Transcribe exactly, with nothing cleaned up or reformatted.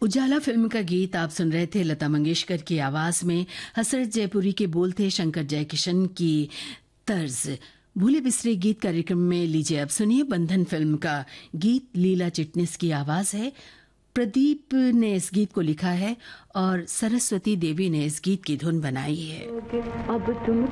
उजाला film का गीत आप सुन रहे थे। लता मंगेशकर की आवाज में हसरत जयपुरी के बोल थे शंकर जयकिशन की तर्ज। भूले बिसरे गीत कार्यक्रम में लीजिए अब सुनिए बंधन फिल्म का गीत। लीला चिटनिस की आवाज है। प्रदीप ने इस गीत को लिखा है और सरस्वती देवी ने इस गीत की धुन बनाई है। अब तुम